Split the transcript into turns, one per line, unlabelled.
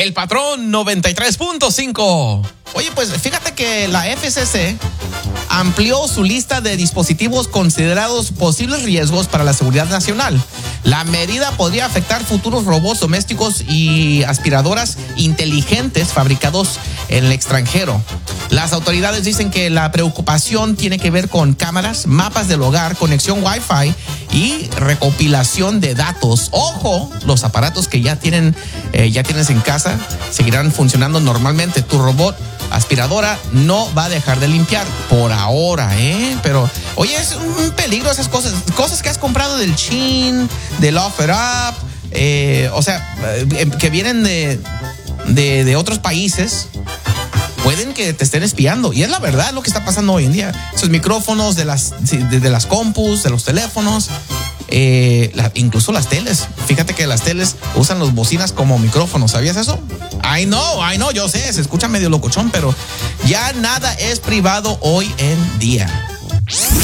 El Patrón 93.5. Oye, pues fíjate que la FCC amplió su lista de dispositivos considerados posibles riesgos para la seguridad nacional. La medida podría afectar futuros robots domésticos y aspiradoras inteligentes fabricados en el extranjero. Las autoridades dicen que la preocupación tiene que ver con cámaras, mapas del hogar, conexión Wi-Fi y recopilación de datos. Ojo, los aparatos que ya tienes en casa seguirán funcionando normalmente. Tu robot aspiradora no va a dejar de limpiar por ahora, pero oye, es un peligro esas cosas que has comprado del Shein, del OfferUp, que vienen de otros países. Pueden que te estén espiando. Y es la verdad lo que está pasando hoy en día. Esos micrófonos de las compus, de los teléfonos, incluso las teles. Fíjate que las teles usan los bocinas como micrófonos. ¿Sabías eso? I know, yo sé, se escucha medio locochón, pero ya nada es privado hoy en día.